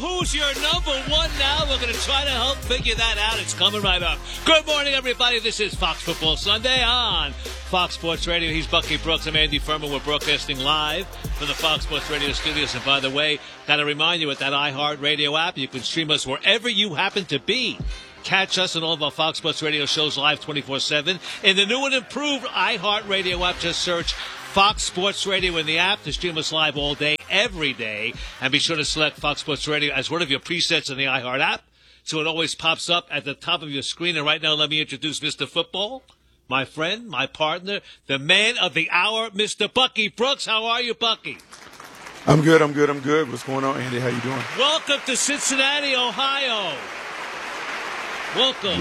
who's your number one now? We're going to try to help figure that out. It's coming right up. Good morning, everybody. This is Fox Football Sunday on Fox Sports Radio. He's Bucky Brooks. I'm Andy Furman. We're broadcasting live from the Fox Sports Radio studios. And by the way, got to remind you, with that iHeartRadio app, you can stream us wherever you happen to be. Catch us and all of our Fox Sports Radio shows live 24/7. In the new and improved iHeartRadio app, just search Fox Sports Radio in the app to stream us live all day, every day. And be sure to select Fox Sports Radio as one of your presets in the iHeart app, so it always pops up at the top of your screen. And right now, let me introduce Mr. Football, my friend, my partner, the man of the hour, Mr. Bucky Brooks. How are you, Bucky? I'm good. What's going on, Andy? How you doing? Welcome to Cincinnati, Ohio. Welcome.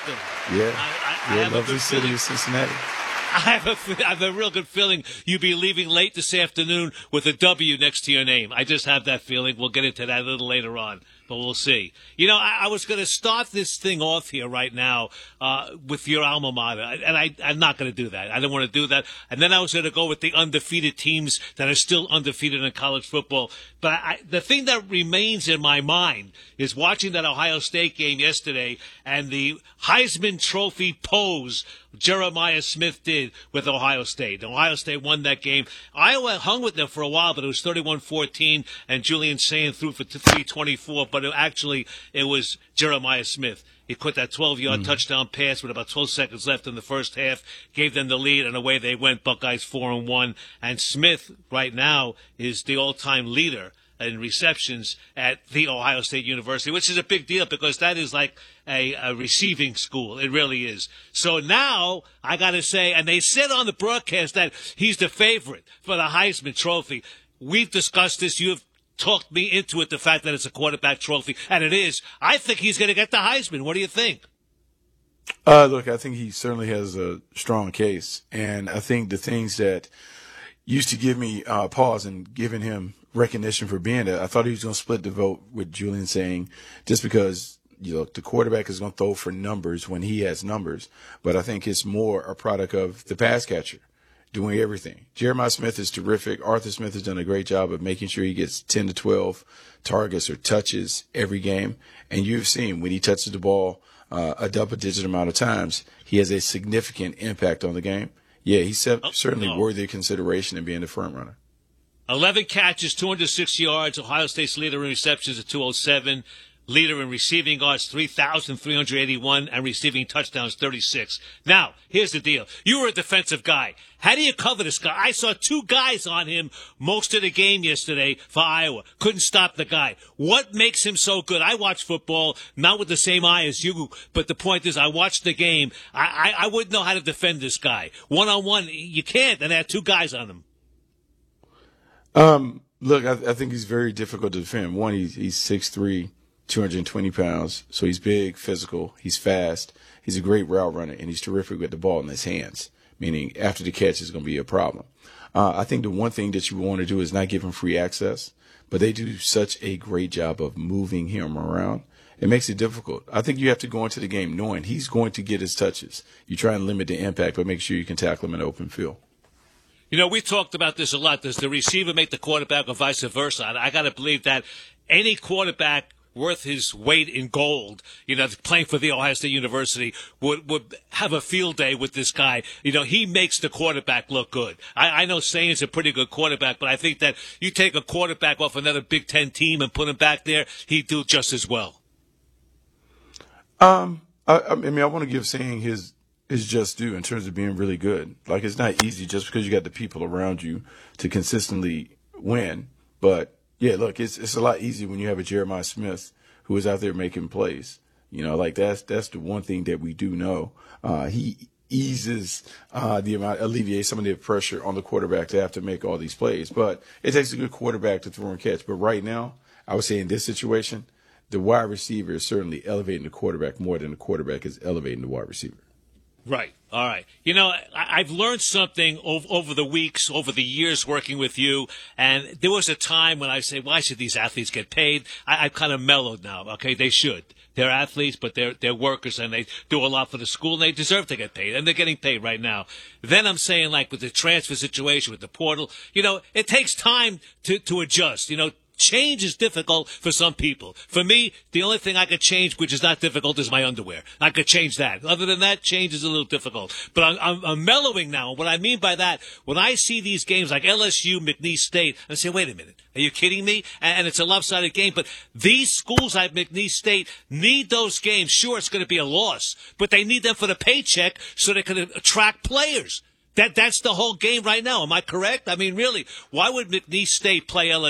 Yeah. I love the city of Cincinnati. I have a real good feeling you'll be leaving late this afternoon with a W next to your name. I just have that feeling. We'll get into that a little later on, but we'll see. You know, I was going to start this thing off here right now with your alma mater, and I'm not going to do that. I don't want to do that. And then I was going to go with the undefeated teams that are still undefeated in college football. But the thing that remains in my mind is watching that Ohio State game yesterday and the Heisman Trophy pose Jeremiah Smith did with Ohio State. Ohio State won that game. Iowa hung with them for a while, but it was 31-14, and Julian Sayin threw for 324, but it was Jeremiah Smith. He caught that 12-yard touchdown pass with about 12 seconds left in the first half, gave them the lead, and away they went. Buckeyes 4-1. And Smith, right now, is the all-time leader in receptions at The Ohio State University, which is a big deal because that is like a receiving school. It really is. So now, I got to say, and they said on the broadcast that he's the favorite for the Heisman Trophy. We've discussed this. You have talked me into it, the fact that it's a quarterback trophy, and it is. I think he's going to get the Heisman. What do you think? Look, I think he certainly has a strong case, and I think the things that used to give me pause and giving him recognition for being there, I thought he was going to split the vote with Julian Sayin just because, the quarterback is going to throw for numbers when he has numbers, but I think it's more a product of the pass catcher doing everything. Jeremiah Smith is terrific. Arthur Smith has done a great job of making sure he gets 10 to 12 targets or touches every game. And you've seen when he touches the ball a double-digit amount of times, he has a significant impact on the game. Yeah, he's certainly worthy of consideration in being the front runner. 11 catches, 206 yards. Ohio State's leader in receptions at 207. Leader in receiving yards, 3,381, and receiving touchdowns, 36. Now, here's the deal. You were a defensive guy. How do you cover this guy? I saw two guys on him most of the game yesterday for Iowa. Couldn't stop the guy. What makes him so good? I watch football, not with the same eye as you, but the point is I watched the game. I wouldn't know how to defend this guy. One-on-one, you can't, and I had two guys on him. Look, I think he's very difficult to defend. One, he's 6'3", 220 pounds, so he's big, physical, he's fast, he's a great route runner, and he's terrific with the ball in his hands, meaning after the catch is going to be a problem. I think the one thing that you want to do is not give him free access, but they do such a great job of moving him around. It makes it difficult. I think you have to go into the game knowing he's going to get his touches. You try and limit the impact, but make sure you can tackle him in open field. You know, we talked about this a lot. Does the receiver make the quarterback or vice versa? I got to believe that any quarterback worth his weight in gold, playing for the Ohio State University, would have a field day with this guy. He makes the quarterback look good. I know Sayin's a pretty good quarterback, but I think that you take a quarterback off another Big Ten team and put him back there, he'd do just as well. I want to give Sayin his just due in terms of being really good. Like, it's not easy just because you got the people around you to consistently win, but yeah, look, it's a lot easier when you have a Jeremiah Smith who is out there making plays. That's the one thing that we do know. He eases alleviates some of the pressure on the quarterback to have to make all these plays. But it takes a good quarterback to throw and catch. But right now, I would say in this situation, the wide receiver is certainly elevating the quarterback more than the quarterback is elevating the wide receiver. Right. All right. I've learned something over the weeks, over the years working with you, and there was a time when I say, why should these athletes get paid? I've kind of mellowed now. Okay, they should. They're athletes, but they're workers, and they do a lot for the school, and they deserve to get paid, and they're getting paid right now. Then I'm saying, like, with the transfer situation, with the portal, it takes time to adjust. change is difficult for some people. For me, the only thing I could change, which is not difficult, is my underwear. I could change that. Other than that, change is a little difficult. But I'm mellowing now. What I mean by that, when I see these games like LSU, McNeese State, I say, wait a minute. Are you kidding me? And it's a lopsided game. But these schools like McNeese State need those games. Sure, it's going to be a loss, but they need them for the paycheck so they can attract players. That's the whole game right now. Am I correct? I mean, really, why would McNeese State play LSU?